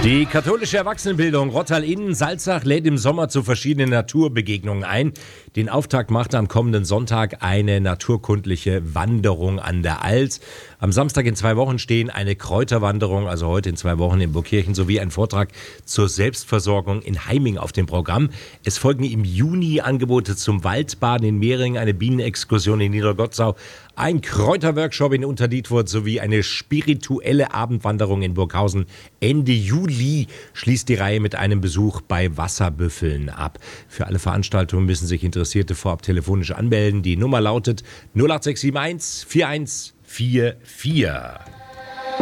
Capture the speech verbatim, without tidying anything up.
Die katholische Erwachsenenbildung Rottal-Innen-Salzach lädt im Sommer zu verschiedenen Naturbegegnungen ein. Den Auftakt macht am kommenden Sonntag eine naturkundliche Wanderung an der Alt. Am Samstag in zwei Wochen stehen eine Kräuterwanderung, also heute in zwei Wochen in Burgkirchen, sowie ein Vortrag zur Selbstversorgung in Heiming auf dem Programm. Es folgen im Juni Angebote zum Waldbaden in Mehring, eine Bienenexkursion in Niedergottsau, ein Kräuterworkshop in Unterdietwurt sowie eine spirituelle Abendwanderung in Burghausen. Ende Juli schließt die Reihe mit einem Besuch bei Wasserbüffeln ab. Für alle Veranstaltungen müssen sich Interessierte vorab telefonisch anmelden. Die Nummer lautet null acht sechs sieben eins vier eins vier vier.